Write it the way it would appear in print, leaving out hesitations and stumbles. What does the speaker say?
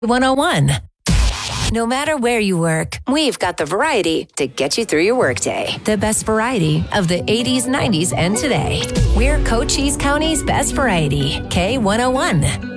101. No matter where you work, we've got the variety to get you through your workday. The best variety of the 80s, 90s, and today. We're Cochise County's best variety. K101.